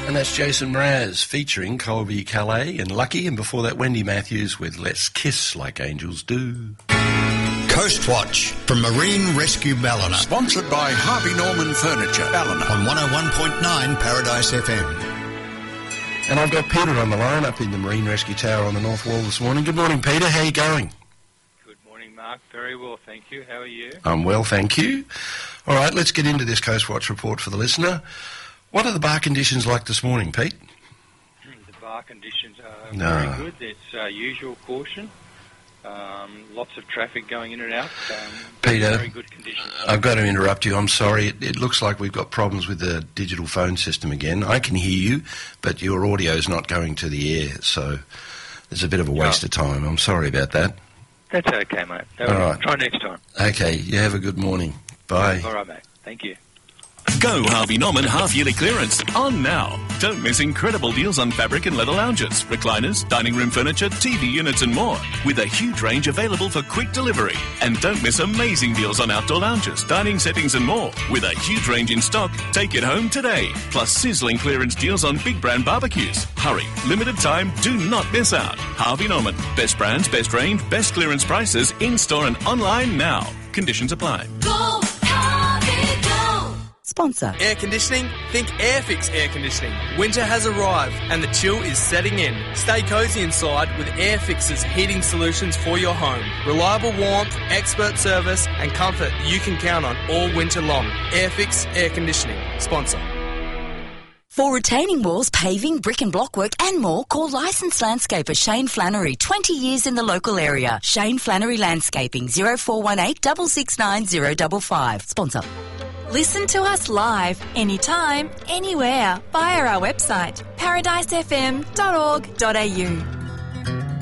And that's Jason Mraz featuring Colby Calais and Lucky, and before that Wendy Matthews with Let's Kiss Like Angels Do. Coast Watch from Marine Rescue Ballina. Sponsored by Harvey Norman Furniture, Ballina. On 101.9 Paradise FM. And I've got Peter on the line up in the Marine Rescue Tower on the North Wall this morning. Good morning, Peter. How are you going? Good morning, Mark. Very well, thank you. How are you? I'm well, thank you. All right, let's get into this Coast Watch report for the listener. What are the bar conditions like this morning, Pete? The bar conditions are very good. It's usual caution. Lots of traffic going in and out. Peter, very good conditions. I've got to interrupt you. I'm sorry. It looks like we've got problems with the digital phone system again. I can hear you, but your audio's not going to the air, so there's a bit of a waste of time. I'm sorry about that. That's okay, mate. All right. Try next time. Okay, you have a good morning. Bye. All right, mate. Thank you. Go Harvey Norman half-yearly clearance on now. Don't miss incredible deals on fabric and leather lounges, recliners, dining room furniture, TV units and more, with a huge range available for quick delivery. And don't miss amazing deals on outdoor lounges, dining settings and more, with a huge range in stock. Take it home today. Plus sizzling clearance deals on big brand barbecues. Hurry, limited time, do not miss out. Harvey Norman, best brands, best range, best clearance prices, in-store and online now. Conditions apply. Go Harvey, go! Sponsor. Air conditioning? Think Airfix Air Conditioning. Winter has arrived and the chill is setting in. Stay cosy inside with Airfix's heating solutions for your home. Reliable warmth, expert service and comfort you can count on all winter long. Airfix Air Conditioning. Sponsor. For retaining walls, paving, brick and block work and more, call licensed landscaper Shane Flannery, 20 years in the local area. Shane Flannery Landscaping, 0418 669 055. Sponsor. Listen to us live, anytime, anywhere, via our website, paradisefm.org.au.